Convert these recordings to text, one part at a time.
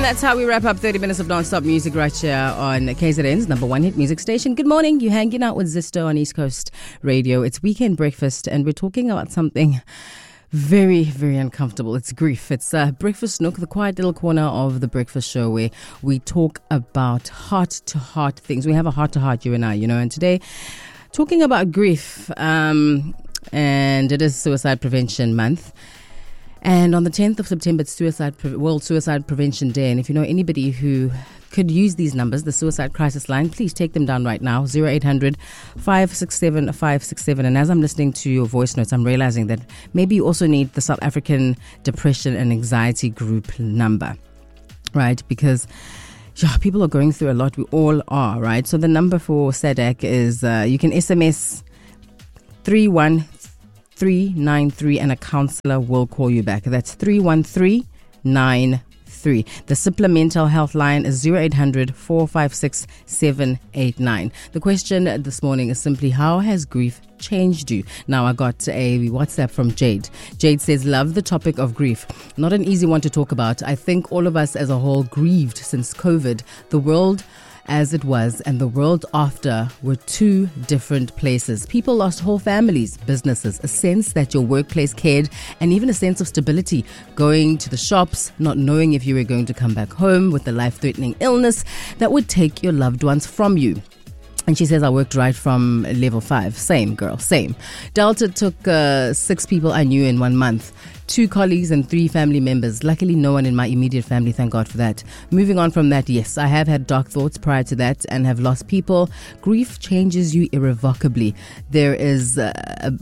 And that's how we wrap up 30 minutes of non-stop music right here on KZN's number one hit music station. Good morning. You're hanging out with Zisto on East Coast Radio. It's Weekend Breakfast, and we're talking about something very, very uncomfortable. It's grief. It's Breakfast Nook, the quiet little corner of the breakfast show where we talk about heart-to-heart things. We have a heart-to-heart, you and I, and today, talking about grief, and it is Suicide Prevention Month. And on the 10th of September, it's World Suicide Prevention Day. And if you know anybody who could use these numbers, the Suicide Crisis Line, please take them down right now, 0800 567 567. And as I'm listening to your voice notes, I'm realizing that maybe you also need the South African Depression and Anxiety Group number, right? Because people are going through a lot. We all are, right? So the number for SADC is, you can SMS 31393 and a counselor will call you back. That's 31393. The supplemental health line is 0800 456 789. The question this morning is simply, how has grief changed you? Now, I got a WhatsApp from Jade. Jade says, love the topic of grief. Not an easy one to talk about. I think all of us as a whole grieved since COVID. The world as it was and the world after were two different places. People lost whole families, businesses, a sense that your workplace cared, and even a sense of stability. Going to the shops, not knowing if you were going to come back home with a life-threatening illness that would take your loved ones from you. And she says, I worked right from level 5. Same, girl, same. Delta took 6 people I knew in 1 month. 2 colleagues and 3 family members. Luckily, no one in my immediate family, thank God for that. Moving on from that, yes, I have had dark thoughts prior to that and have lost people. Grief changes you irrevocably. There is a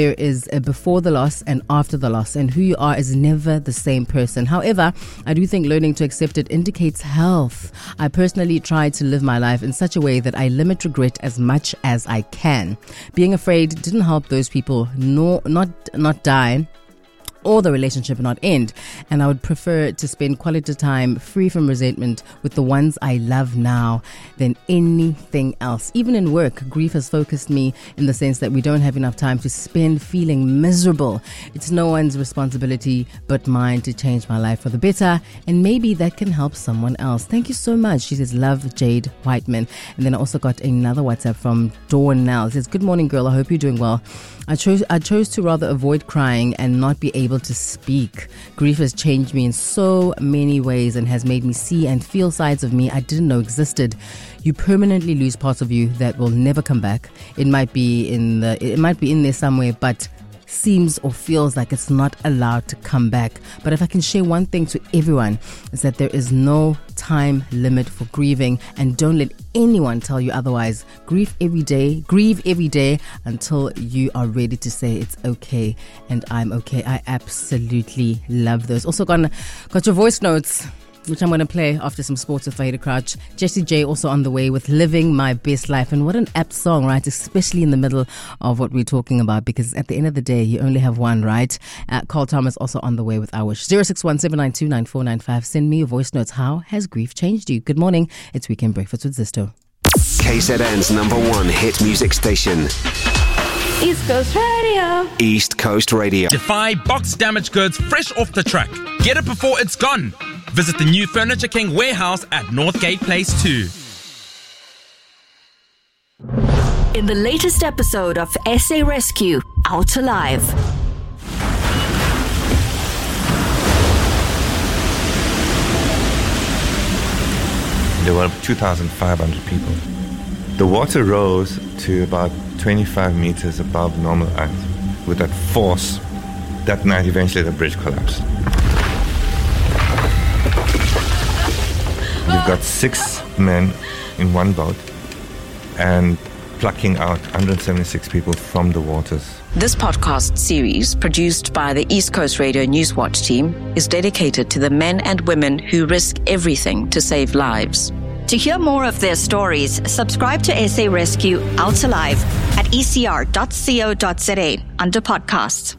before the loss and after the loss, and who you are is never the same person. However, I do think learning to accept it indicates health. I personally try to live my life in such a way that I limit regret as much as I can. Being afraid didn't help those people not die or the relationship not end, and I would prefer to spend quality time free from resentment with the ones I love now than anything else. Even in work, grief has focused me in the sense that we don't have enough time to spend feeling miserable. It's no one's responsibility but mine to change my life for the better, and maybe that can help someone else. Thank you so much. She says, love, Jade Whiteman. And then I also got another WhatsApp from Dawn Nell. It says, good morning, girl. I hope you're doing well. I chose to rather avoid crying and not be able to speak. Grief has changed me in so many ways and has made me see and feel sides of me I didn't know existed. You permanently lose parts of you that will never come back. It might be in there somewhere, but seems or feels like it's not allowed to come back. But if I can share one thing to everyone, is that there is no time limit for grieving, and don't let anyone tell you otherwise. Grieve every day until you are ready to say it's okay and I'm okay. I absolutely love those. Also got your voice notes, which I'm going to play after some sports with Fahida Crouch. Jessie J also on the way with Living My Best Life. And what an apt song, right? Especially in the middle of what we're talking about, because at the end of the day, you only have one, right? Carl Thomas also on the way with Our Wish. 0617929495. Send me your voice notes. How has grief changed you? Good morning. It's Weekend Breakfast with Zisto. KZN's number one hit music station. East Coast Radio. East Coast Radio. Defy box damaged goods fresh off the truck. Get it before it's gone. Visit the new Furniture King warehouse at Northgate Place 2. In the latest episode of SA Rescue, Out Alive. There were 2,500 people. The water rose to about 25 meters above normal ice. With that force, that night eventually the bridge collapsed. You've got 6 men in one boat and plucking out 176 people from the waters. This podcast series, produced by the East Coast Radio Newswatch team, is dedicated to the men and women who risk everything to save lives. To hear more of their stories, subscribe to SA Rescue Out Alive at ecr.co.za under podcasts.